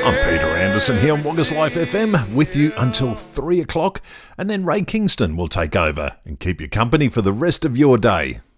I'm Peter Anderson here on Wagga's Life FM with you until 3 o'clock, and then Ray Kingston will take over and keep you company for the rest of your day.